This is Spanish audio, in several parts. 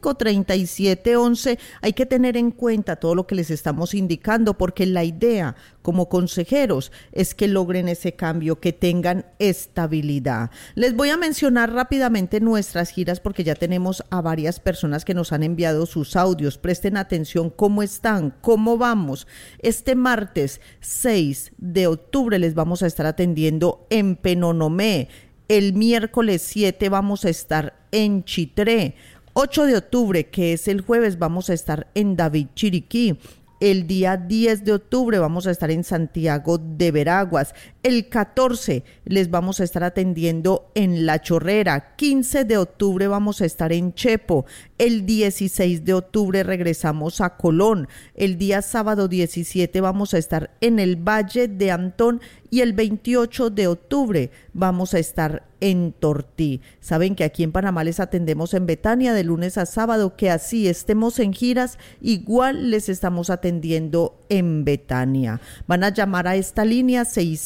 65-3711. Hay que tener en cuenta todo lo que les estamos indicando, porque la idea como consejeros es que logren ese cambio, que tengan estabilidad. Les voy a mencionar rápidamente nuestras giras porque ya tenemos a varias personas que nos han enviado sus audios. Presten atención cómo están, cómo vamos. Este martes 6 de octubre les vamos a estar atendiendo en Penonomé. El miércoles 7 vamos a estar en Chitré. 8 de octubre, que es el jueves, vamos a estar en David, Chiriquí. El día 10 de octubre vamos a estar en Santiago de Veraguas. El 14 les vamos a estar atendiendo en La Chorrera. 15 de octubre vamos a estar en Chepo. El 16 de octubre regresamos a Colón. El día sábado 17 vamos a estar en el Valle de Antón. Y el 28 de octubre vamos a estar en Tortí. Saben que aquí en Panamá les atendemos en Betania de lunes a sábado, que así estemos en giras, igual les estamos atendiendo en Betania. Van a llamar a esta línea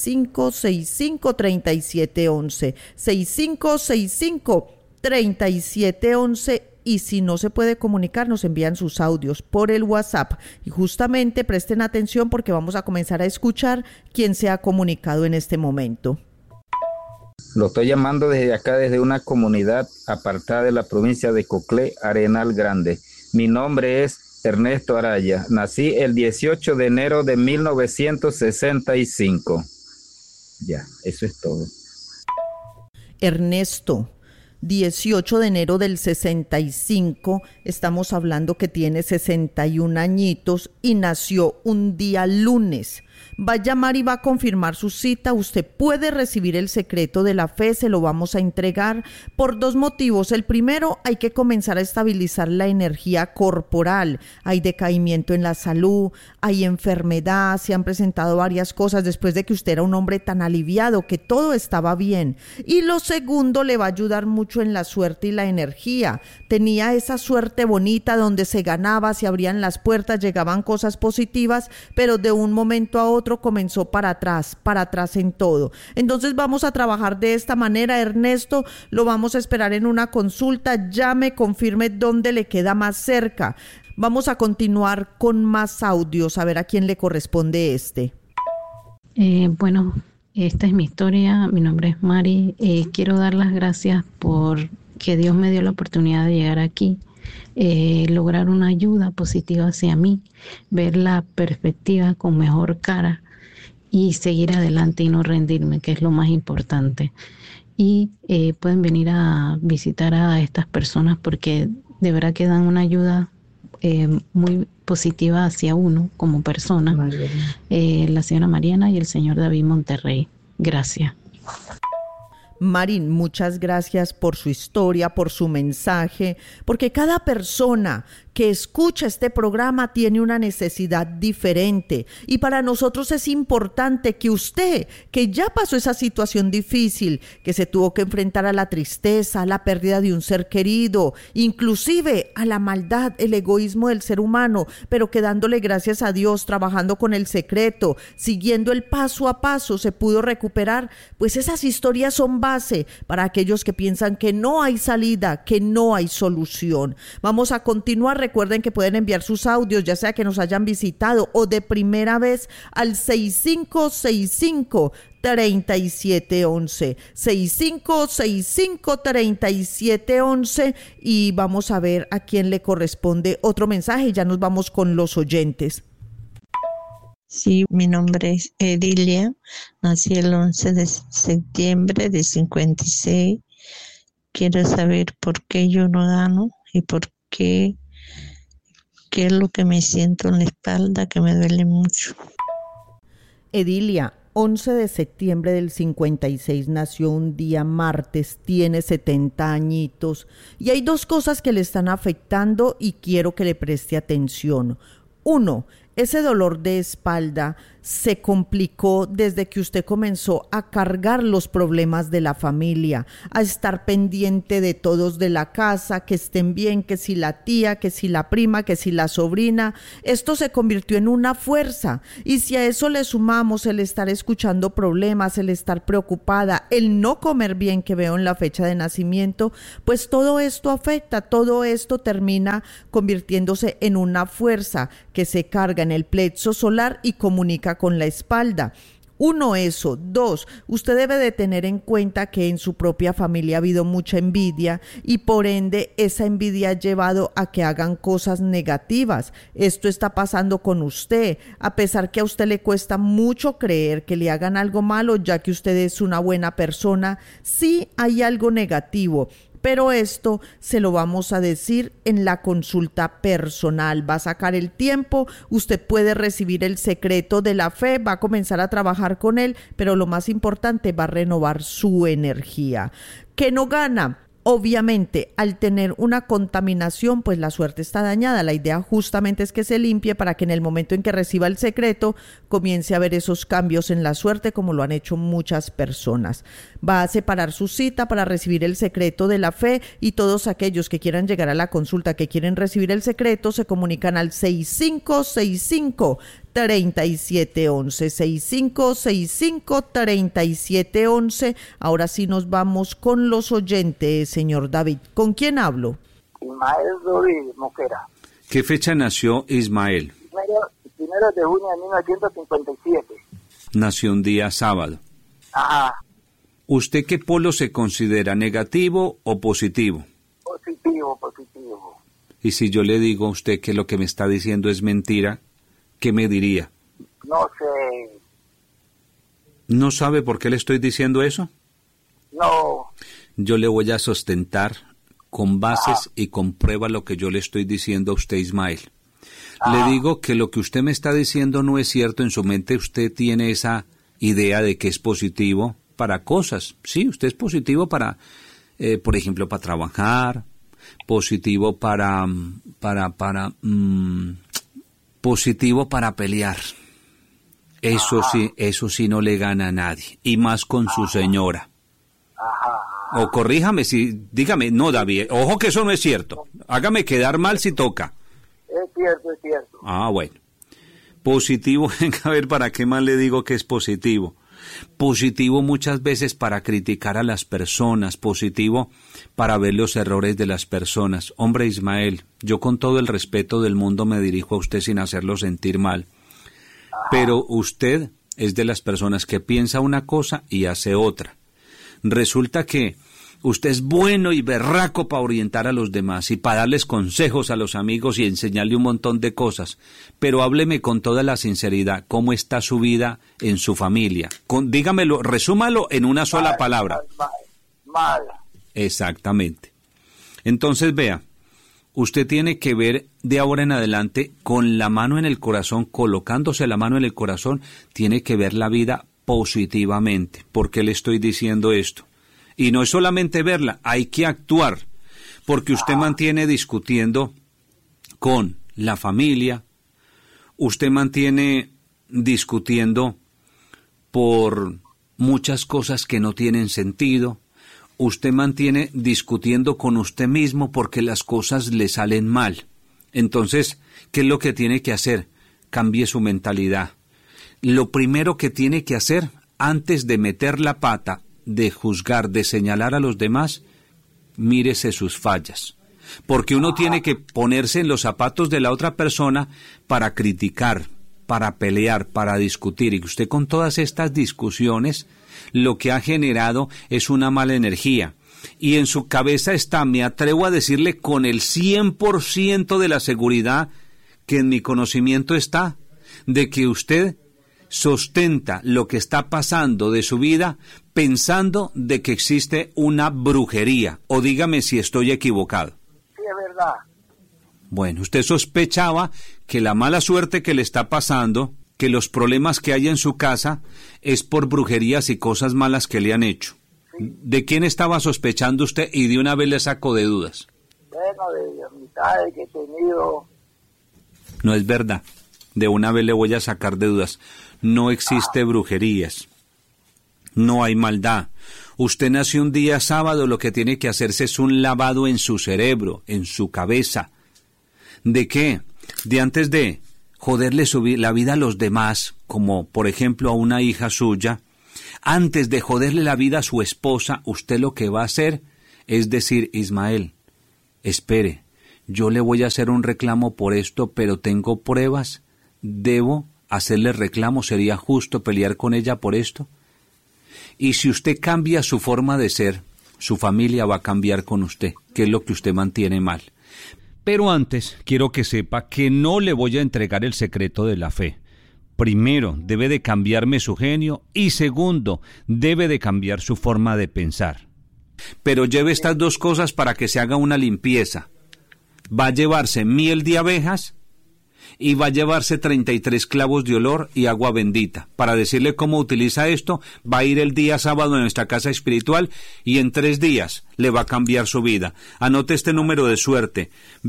6565-3711, 6565-3711. Y si no se puede comunicar, nos envían sus audios por el WhatsApp. Y justamente presten atención porque vamos a comenzar a escuchar quién se ha comunicado en este momento. Lo estoy llamando desde acá, desde una comunidad apartada de la provincia de Coclé, Arenal Grande. Mi nombre es Ernesto Araya. Nací el 18 de enero de 1965. Ya, eso es todo. Ernesto, 18 de enero del 65, estamos hablando que tiene 61 añitos y nació un día lunes. Va a llamar y va a confirmar su cita. Usted puede recibir el secreto de la fe, se lo vamos a entregar por dos motivos. El primero, hay que comenzar a estabilizar la energía corporal. Hay decaimiento en la salud, hay enfermedad, se han presentado varias cosas después de que usted era un hombre tan aliviado, que todo estaba bien. Y lo segundo, le va a ayudar mucho en la suerte y la energía. Tenía esa suerte bonita donde se ganaba, se abrían las puertas, llegaban cosas positivas, pero de un momento a otro comenzó para atrás en todo. Entonces vamos a trabajar de esta manera, Ernesto, lo vamos a esperar en una consulta, llame, confirme dónde le queda más cerca. Vamos a continuar con más audios, a ver a quién le corresponde este. Bueno, esta es mi historia, mi nombre es Mari, quiero dar las gracias por que Dios me dio la oportunidad de llegar aquí. Lograr una ayuda positiva hacia mí, ver la perspectiva con mejor cara y seguir adelante y no rendirme, que es lo más importante. Y pueden venir a visitar a estas personas porque de verdad que dan una ayuda muy positiva hacia uno como persona. La señora Mariana y el señor David Monterrey. Gracias. Marín, muchas gracias por su historia, por su mensaje, porque cada persona que escucha este programa tiene una necesidad diferente y para nosotros es importante que usted, que ya pasó esa situación difícil, que se tuvo que enfrentar a la tristeza, a la pérdida de un ser querido, inclusive a la maldad, el egoísmo del ser humano, pero que dándole gracias a Dios, trabajando con el secreto, siguiendo el paso a paso, se pudo recuperar, pues esas historias son base para aquellos que piensan que no hay salida, que no hay solución. Vamos a continuar. Recuerden que pueden enviar sus audios, ya sea que nos hayan visitado o de primera vez, al 6565-3711, 6565-3711, y vamos a ver a quién le corresponde otro mensaje y ya nos vamos con los oyentes. Sí, mi nombre es Edilia, nací el 11 de septiembre de 56. Quiero saber por qué yo no gano y por qué es lo que me siento en la espalda, que me duele mucho. Edilia, 11 de septiembre del 56, nació un día martes, tiene 70 añitos y hay dos cosas que le están afectando y quiero que le preste atención. Uno, ese dolor de espalda se complicó desde que usted comenzó a cargar los problemas de la familia, a estar pendiente de todos de la casa, que estén bien, que si la tía, que si la prima, que si la sobrina. Esto se convirtió en una fuerza, y si a eso le sumamos el estar escuchando problemas, el estar preocupada, el no comer bien que veo en la fecha de nacimiento, pues todo esto afecta, todo esto termina convirtiéndose en una fuerza que se carga en el plexo solar y comunica con la espalda. Uno, eso. Dos, usted debe de tener en cuenta que en su propia familia ha habido mucha envidia y por ende esa envidia ha llevado a que hagan cosas negativas. Esto está pasando con usted, a pesar que a usted le cuesta mucho creer que le hagan algo malo, ya que usted es una buena persona. Sí hay algo negativo, pero esto se lo vamos a decir en la consulta personal. Va a sacar el tiempo, usted puede recibir el secreto de la fe, va a comenzar a trabajar con él, pero lo más importante, va a renovar su energía. ¿Qué no gana? Obviamente, al tener una contaminación, pues la suerte está dañada. La idea justamente es que se limpie para que en el momento en que reciba el secreto, comience a ver esos cambios en la suerte, como lo han hecho muchas personas. Va a separar su cita para recibir el secreto de la fe, y todos aquellos que quieran llegar a la consulta, que quieren recibir el secreto, se comunican al 6565-3711, 6565-3711. Ahora sí nos vamos con los oyentes, señor David. ¿Con quién hablo? Ismael Rodríguez Mosquera. ¿Qué fecha nació Ismael? Primero de junio de 1957. Nació un día sábado. Ajá. ¿Usted qué polo se considera, negativo o positivo? Positivo. Y si yo le digo a usted que lo que me está diciendo es mentira, ¿qué me diría? No sé. ¿No sabe por qué le estoy diciendo eso? No. Yo le voy a sustentar con bases y con prueba lo que yo le estoy diciendo a usted, Ismael. Le digo que lo que usted me está diciendo no es cierto. En su mente usted tiene esa idea de que es positivo para cosas. Sí, usted es positivo para, por ejemplo, para trabajar, positivo positivo para pelear. Eso sí no le gana a nadie, y más con su señora. O corríjame dígame, no, David, ojo que eso no es cierto. Hágame quedar mal si toca. Es cierto. Ah, bueno. Positivo, a ver, ¿para qué más le digo que es positivo? Positivo muchas veces para criticar a las personas, positivo para ver los errores de las personas. Hombre, Ismael, yo con todo el respeto del mundo me dirijo a usted sin hacerlo sentir mal, pero usted es de las personas que piensa una cosa y hace otra. Resulta que usted es bueno y berraco para orientar a los demás y para darles consejos a los amigos y enseñarle un montón de cosas. Pero hábleme con toda la sinceridad, ¿cómo está su vida en su familia? Dígamelo, resúmalo en una sola palabra. Mal. Exactamente. Entonces, vea, usted tiene que ver de ahora en adelante con la mano en el corazón, colocándose la mano en el corazón, tiene que ver la vida positivamente. ¿Por qué le estoy diciendo esto? Y no es solamente verla, hay que actuar, porque usted mantiene discutiendo con la familia, usted mantiene discutiendo por muchas cosas que no tienen sentido, usted mantiene discutiendo con usted mismo porque las cosas le salen mal. Entonces, ¿qué es lo que tiene que hacer? Cambie su mentalidad. Lo primero que tiene que hacer, antes de meter la pata, de juzgar, de señalar a los demás, mírese sus fallas. Porque uno tiene que ponerse en los zapatos de la otra persona para criticar, para pelear, para discutir. Y usted con todas estas discusiones, lo que ha generado es una mala energía. Y en su cabeza está, me atrevo a decirle con el 100% de la seguridad que en mi conocimiento está, de que usted sostenta lo que está pasando de su vida pensando de que existe una brujería, o dígame si estoy equivocado. Sí, es verdad. Bueno, usted sospechaba que la mala suerte que le está pasando, que los problemas que hay en su casa, es por brujerías y cosas malas que le han hecho. Sí. ¿De quién estaba sospechando usted? Y de una vez le saco de dudas. Bueno, de amistades que he tenido. No es verdad. de una vez le voy a sacar de dudas. No existe brujerías, no hay maldad. Usted nació un día sábado, lo que tiene que hacerse es un lavado en su cerebro, en su cabeza. ¿De qué? De antes de joderle la vida a los demás, como por ejemplo a una hija suya, antes de joderle la vida a su esposa, usted lo que va a hacer es decir: Ismael, espere, yo le voy a hacer un reclamo por esto, pero tengo pruebas, debo hacerle reclamo, sería justo pelear con ella por esto. Y si usted cambia su forma de ser, su familia va a cambiar con usted, que es lo que usted mantiene mal. Pero antes, quiero que sepa que no le voy a entregar el secreto de la fe. Primero, debe de cambiarme su genio y segundo, debe de cambiar su forma de pensar. Pero lleve estas dos cosas para que se haga una limpieza. Va a llevarse miel de abejas y va a llevarse 33 clavos de olor y agua bendita. Para decirle cómo utiliza esto, va a ir el día sábado a nuestra casa espiritual y en 3 días le va a cambiar su vida. Anote este número de suerte,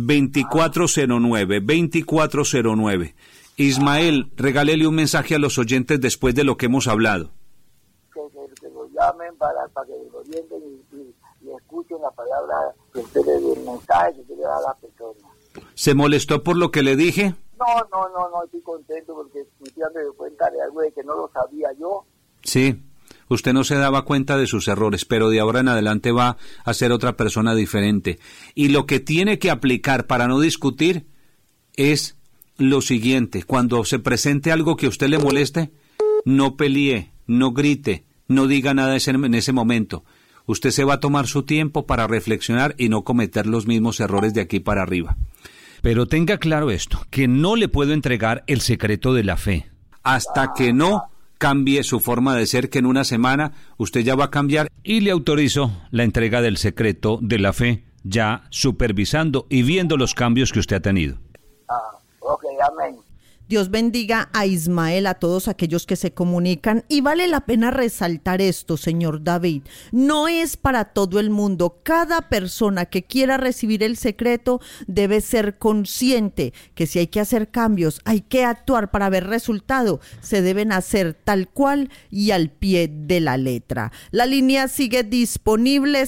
2409. Ismael, regálele un mensaje a los oyentes después de lo que hemos hablado. Que lo llamen para que lo orienten y escuchen la palabra que usted le dé, el mensaje que usted le da a la persona. ¿Se molestó por lo que le dije? No, estoy contento porque me estoy dando cuenta de algo de que no lo sabía yo. Sí, usted no se daba cuenta de sus errores, pero de ahora en adelante va a ser otra persona diferente. Y lo que tiene que aplicar para no discutir es lo siguiente: cuando se presente algo que a usted le moleste, no pelee, no grite, no diga nada en ese momento. Usted se va a tomar su tiempo para reflexionar y no cometer los mismos errores de aquí para arriba. Pero tenga claro esto, que no le puedo entregar el secreto de la fe hasta que no cambie su forma de ser, que en una semana usted ya va a cambiar, y le autorizo la entrega del secreto de la fe ya supervisando y viendo los cambios que usted ha tenido. Ok, amén. Dios bendiga a Ismael, a todos aquellos que se comunican, y vale la pena resaltar esto, señor David, no es para todo el mundo. Cada persona que quiera recibir el secreto debe ser consciente que si hay que hacer cambios, hay que actuar para ver resultado, se deben hacer tal cual y al pie de la letra. La línea sigue disponible,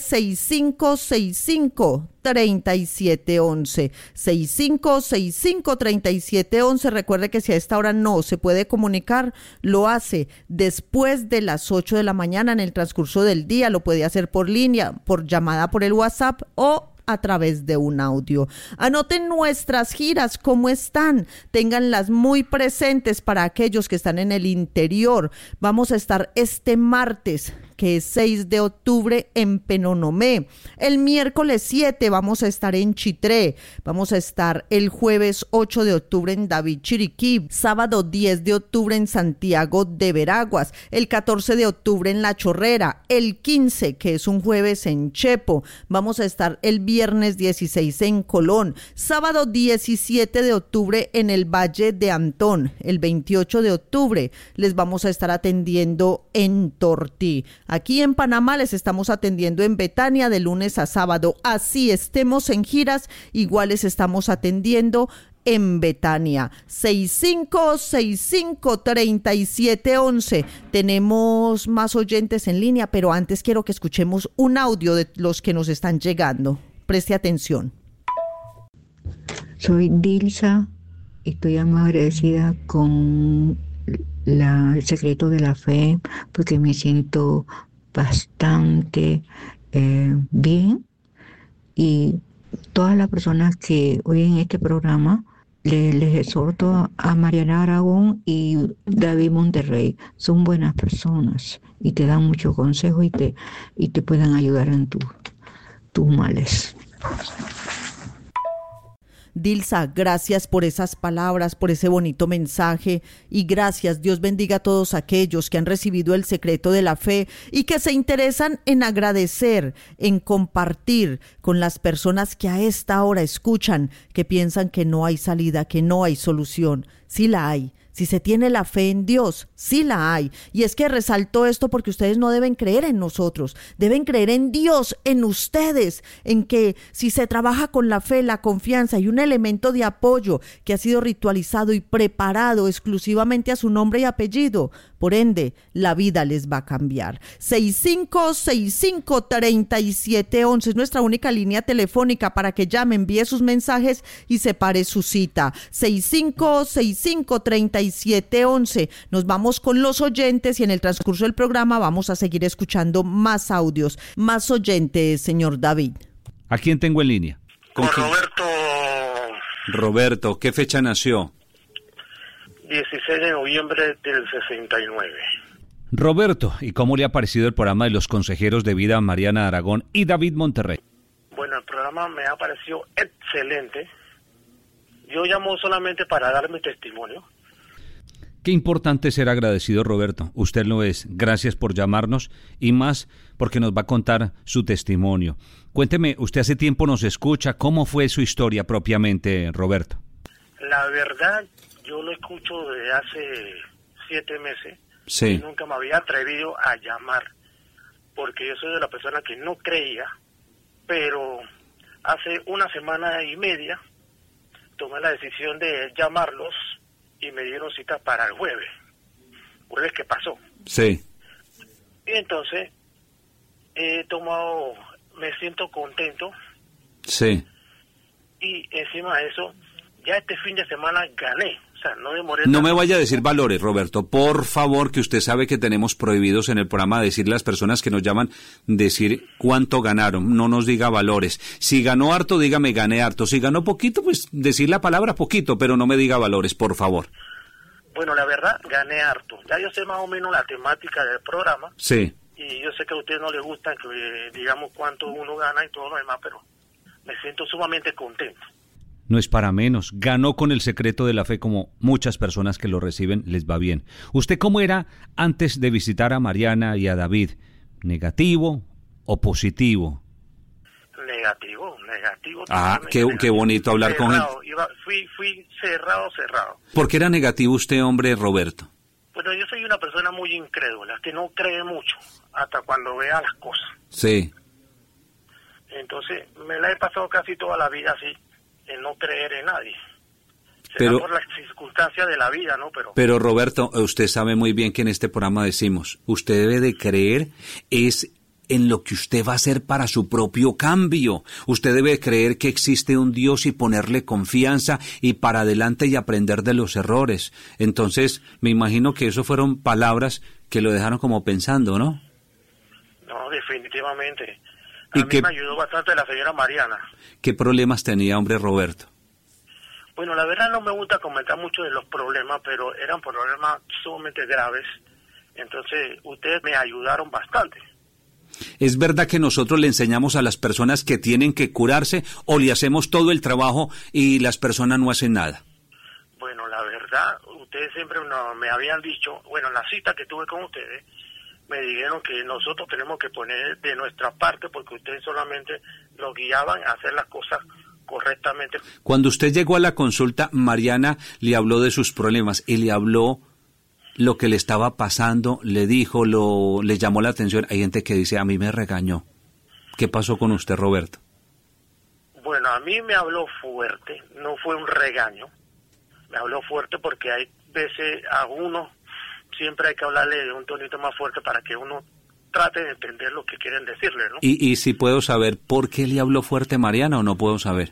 6565-3711, 6565-3711. Recuerde que si a esta hora no se puede comunicar, lo hace después de las 8 de la mañana en el transcurso del día. Lo puede hacer por línea, por llamada por el WhatsApp o a través de un audio. Anoten nuestras giras, cómo están, ténganlas muy presentes para aquellos que están en el interior. Vamos a estar este martes, que es 6 de octubre, en Penonomé. El miércoles 7 vamos a estar en Chitré. Vamos a estar el jueves 8 de octubre en David, Chiriquí. Sábado 10 de octubre en Santiago de Veraguas. El 14 de octubre en La Chorrera. El 15, que es un jueves, en Chepo. Vamos a estar el viernes 16 en Colón. Sábado 17 de octubre en el Valle de Antón. El 28 de octubre les vamos a estar atendiendo en Tortí. Aquí en Panamá les estamos atendiendo en Betania de lunes a sábado. Así estemos en giras, igual les estamos atendiendo en Betania. 6565-3711. Tenemos más oyentes en línea, pero antes quiero que escuchemos un audio de los que nos están llegando. Preste atención. Soy Dilsa, estoy muy agradecida con el secreto de la fe, porque me siento bastante bien, y todas las personas que oyen este programa les exhorto a Mariana Aragón y David Monterrey. Son buenas personas y te dan mucho consejo y te pueden ayudar en tus males. Dilsa, gracias por esas palabras, por ese bonito mensaje, y gracias. Dios bendiga a todos aquellos que han recibido el secreto de la fe y que se interesan en agradecer, en compartir con las personas que a esta hora escuchan, que piensan que no hay salida, que no hay solución. Sí la hay. Si se tiene la fe en Dios, sí la hay. Y es que resalto esto porque ustedes no deben creer en nosotros, deben creer en Dios, en ustedes, en que si se trabaja con la fe, la confianza y un elemento de apoyo que ha sido ritualizado y preparado exclusivamente a su nombre y apellido, por ende, la vida les va a cambiar. 6565-3711 es nuestra única línea telefónica para que llame, envíe sus mensajes y separe su cita. 6565-3711. Nos vamos con los oyentes y en el transcurso del programa vamos a seguir escuchando más audios, más oyentes, señor David. ¿A quién tengo en línea? Con Roberto. Roberto, ¿qué fecha nació? 16 de noviembre del 69. Roberto, ¿y cómo le ha parecido el programa de los consejeros de vida Mariana Aragón y David Monterrey? Bueno, el programa me ha parecido excelente. Yo llamo solamente para dar mi testimonio. Qué importante ser agradecido, Roberto. Usted lo es. Gracias por llamarnos y más porque nos va a contar su testimonio. Cuénteme, usted hace tiempo nos escucha. ¿Cómo fue su historia propiamente, Roberto? La verdad, yo lo escucho desde hace 7 meses. Sí. Y nunca me había atrevido a llamar, porque yo soy de la persona que no creía, pero hace 1 semana y media tomé la decisión de llamarlos y me dieron cita para el jueves que pasó. Sí. Y entonces me siento contento. Sí. Y encima de eso, ya este fin de semana gané. O sea, no demoré. No me vaya a decir valores, Roberto. Por favor, que usted sabe que tenemos prohibidos en el programa decirle a las personas que nos llaman, decir cuánto ganaron. No nos diga valores. Si ganó harto, dígame gané harto. Si ganó poquito, pues decir la palabra poquito, pero no me diga valores, por favor. Bueno, la verdad, gané harto. Ya yo sé más o menos la temática del programa. Sí. Y yo sé que a usted no le gusta que digamos cuánto uno gana y todo lo demás, pero me siento sumamente contento. No es para menos. Ganó con el secreto de la fe, como muchas personas que lo reciben les va bien. ¿Usted cómo era antes de visitar a Mariana y a David? ¿Negativo o positivo? Negativo. Ah, qué bonito hablar cerrado, con él. Fui cerrado. ¿Por qué era negativo usted, hombre, Roberto? Bueno, yo soy una persona muy incrédula, que no cree mucho, hasta cuando vea las cosas. Sí. Entonces, me la he pasado casi toda la vida así, en no creer en nadie. Pero por las circunstancias de la vida, ¿no? Pero Roberto, usted sabe muy bien que en este programa decimos, usted debe de creer es en lo que usted va a hacer para su propio cambio. Usted debe creer que existe un Dios y ponerle confianza y para adelante y aprender de los errores. Entonces, me imagino que eso fueron palabras que lo dejaron como pensando, ¿no? No, definitivamente. A mí me ayudó bastante la señora Mariana. ¿Qué problemas tenía, hombre, Roberto? Bueno, la verdad no me gusta comentar mucho de los problemas, pero eran problemas sumamente graves. Entonces, ustedes me ayudaron bastante. ¿Es verdad que nosotros le enseñamos a las personas que tienen que curarse o le hacemos todo el trabajo y las personas no hacen nada? Bueno, la verdad, ustedes siempre me habían dicho, bueno, en la cita que tuve con ustedes, me dijeron que nosotros tenemos que poner de nuestra parte porque ustedes solamente nos guiaban a hacer las cosas correctamente. Cuando usted llegó a la consulta, Mariana le habló de sus problemas y le habló lo que le estaba pasando, le dijo, le llamó la atención. Hay gente que dice, a mí me regañó. ¿Qué pasó con usted, Roberto? Bueno, a mí me habló fuerte, no fue un regaño. Me habló fuerte porque hay veces a uno siempre hay que hablarle de un tonito más fuerte para que uno trate de entender lo que quieren decirle, ¿no? Y si puedo saber por qué le habló fuerte Mariana o no puedo saber.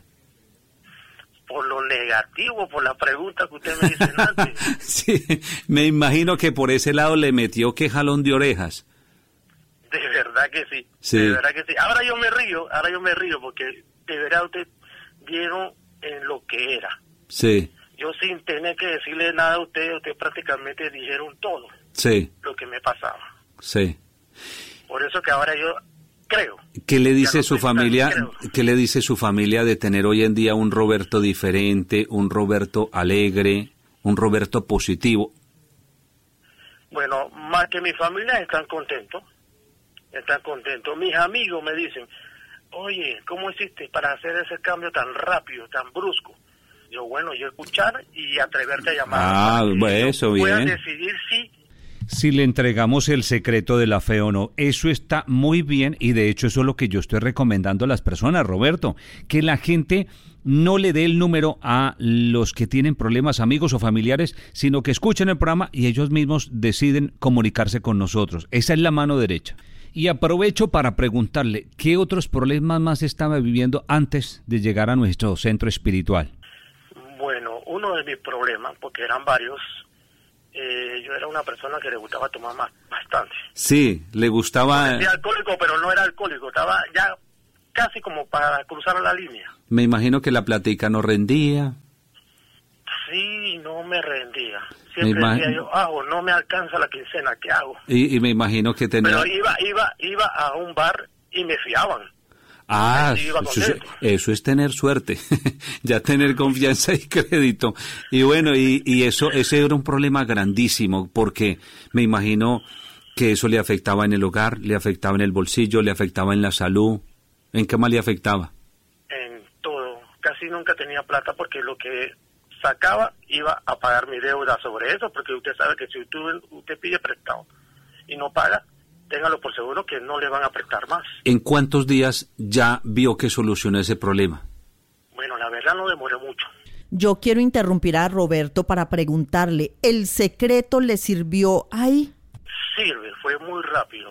Por lo negativo, por la pregunta que usted me dice antes. Sí, me imagino que por ese lado le metió que jalón de orejas. De verdad que sí, sí. De verdad que sí. Ahora yo me río porque de verdad usted vieron en lo que era. Sí. Yo sin tener que decirle nada a usted prácticamente dijeron todo. Sí. Lo que me pasaba. Sí. Por eso que ahora yo creo. ¿Qué le dice su familia? ¿Qué le dice su familia de tener hoy en día un Roberto diferente, un Roberto alegre, un Roberto positivo? Bueno, más que mi familia están contentos. Mis amigos me dicen, oye, ¿cómo hiciste para hacer ese cambio tan rápido, tan brusco? Yo escuchar y atreverte a llamar. Eso bien. Puedas decidir si le entregamos el secreto de la fe o no. Eso está muy bien y de hecho eso es lo que yo estoy recomendando a las personas, Roberto, que la gente no le dé el número a los que tienen problemas, amigos o familiares, sino que escuchen el programa y ellos mismos deciden comunicarse con nosotros. Esa es la mano derecha. Y aprovecho para preguntarle, ¿qué otros problemas más estaba viviendo antes de llegar a nuestro centro espiritual? Bueno, uno de mis problemas, porque eran varios, yo era una persona que le gustaba tomar bastante. Sí, le gustaba... Era alcohólico, pero no era alcohólico, estaba ya casi como para cruzar la línea. Me imagino que la plática no rendía. Sí, no me rendía. Siempre decía yo, no me alcanza la quincena, ¿qué hago? Y me imagino que tenía... Pero iba a un bar y me fiaban. Eso es tener suerte, ya tener confianza y crédito. Y bueno, y ese era un problema grandísimo, porque me imagino que eso le afectaba en el hogar, le afectaba en el bolsillo, le afectaba en la salud. ¿En qué más le afectaba? En todo. Casi nunca tenía plata porque lo que sacaba iba a pagar mi deuda sobre eso, porque usted sabe que si usted pide prestado y no paga, téngalo por seguro que no le van a prestar más. ¿En cuántos días ya vio que solucionó ese problema? Bueno, la verdad no demoré mucho. Yo quiero interrumpir a Roberto para preguntarle, ¿el secreto le sirvió ahí? Sirve, fue muy rápido.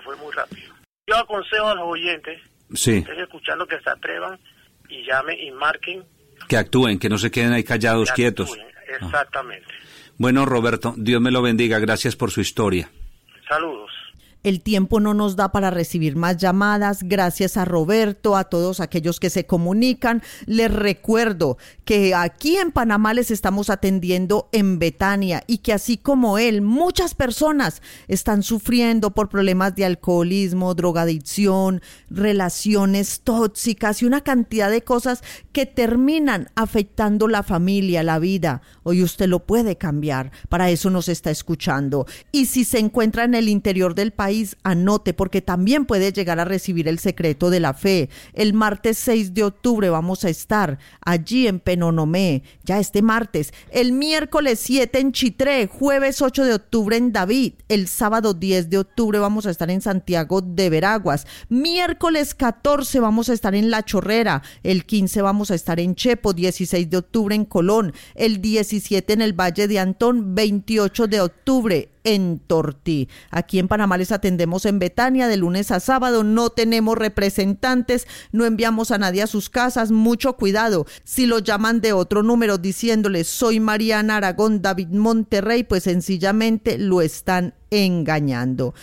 Yo aconsejo a los oyentes, sí, estén escuchando, que se atrevan y llamen y marquen. Que actúen, que no se queden ahí callados, quietos. Exactamente. Bueno, Roberto, Dios me lo bendiga, gracias por su historia. Saludos. El tiempo no nos da para recibir más llamadas. Gracias a Roberto, a todos aquellos que se comunican. Les recuerdo que aquí en Panamá les estamos atendiendo en Betania y que así como él, muchas personas están sufriendo por problemas de alcoholismo, drogadicción, relaciones tóxicas y una cantidad de cosas que terminan afectando la familia, la vida. Hoy usted lo puede cambiar. Para eso nos está escuchando. Y si se encuentra en el interior del país, anote, porque también puede llegar a recibir el secreto de la fe. El martes 6 de octubre vamos a estar allí en Penonomé, ya este martes. El miércoles 7 en Chitré, jueves 8 de octubre en David. El sábado 10 de octubre vamos a estar en Santiago de Veraguas. Miércoles 14 vamos a estar en La Chorrera. El 15 vamos a estar en Chepo. 16 de octubre en Colón. El 17 en el Valle de Antón. 28 de octubre en Tortí. Aquí en Panamá les atendemos en Betania de lunes a sábado. No tenemos representantes, no enviamos a nadie a sus casas. Mucho cuidado. Si lo llaman de otro número diciéndoles soy Mariana Aragón, David Monterrey, pues sencillamente lo están engañando.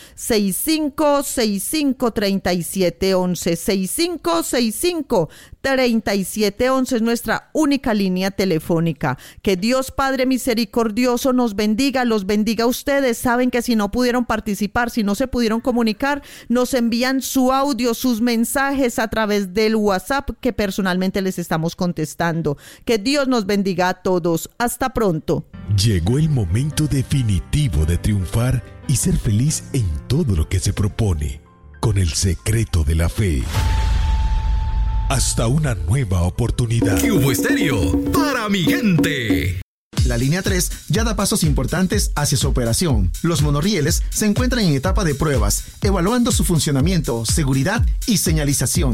6565-3711, 6565-3711 es nuestra única línea telefónica. Que Dios Padre misericordioso nos bendiga, los bendiga a ustedes. Saben que si no pudieron participar, si no se pudieron comunicar, nos envían su audio, sus mensajes a través del WhatsApp que personalmente les estamos contestando. Que Dios nos bendiga a todos. Hasta pronto. Llegó el momento definitivo de triunfar y ser feliz en todo lo que se propone, con el secreto de la fe. Hasta una nueva oportunidad. Cubo Estéreo, para mi gente. La línea 3 ya da pasos importantes hacia su operación. Los monorrieles se encuentran en etapa de pruebas, evaluando su funcionamiento, seguridad y señalización.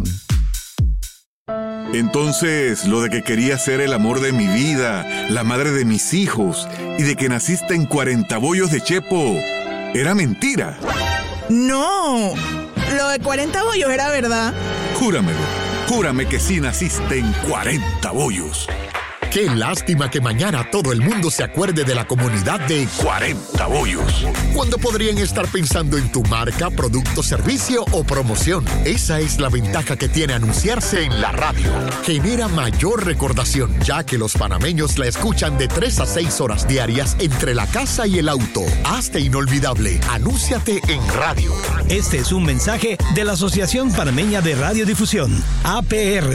Entonces, lo de que quería ser el amor de mi vida, la madre de mis hijos, y de que naciste en 40 bollos de Chepo, ¿era mentira? No, lo de 40 bollos era verdad. Júramelo, júrame que sí naciste en 40 bollos. Qué lástima que mañana todo el mundo se acuerde de la comunidad de 40 bollos, cuando podrían estar pensando en tu marca, producto, servicio o promoción. Esa es la ventaja que tiene anunciarse en la radio. Genera mayor recordación, ya que los panameños la escuchan de 3 a 6 horas diarias entre la casa y el auto. Hazte inolvidable. Anúnciate en radio. Este es un mensaje de la Asociación Panameña de Radiodifusión, APR.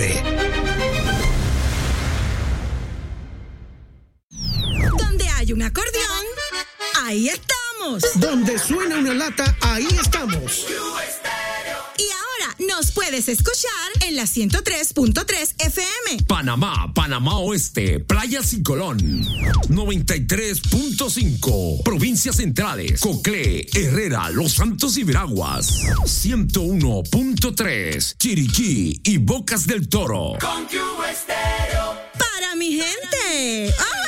Hay un acordeón, ahí estamos. Donde suena una lata, ahí estamos. Y ahora nos puede puedes escuchar en la 103.3 FM. Panamá, Panamá Oeste, Playas y Colón. 93.5. Provincias Centrales, Coclé, Herrera, Los Santos y Veraguas. 101.3. Chiriquí y Bocas del Toro. Con Cuba Estéreo. Para mi gente. ¡Oh!